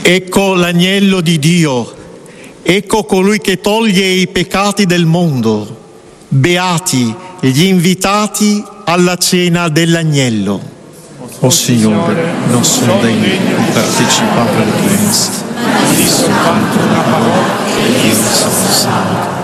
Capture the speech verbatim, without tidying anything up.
Ecco l'agnello di Dio, ecco colui che toglie i peccati del mondo. Beati gli invitati alla cena dell'agnello. O Signore, non sono degno di partecipare alle tue messe, ma di soltanto una parola e io sono salvo.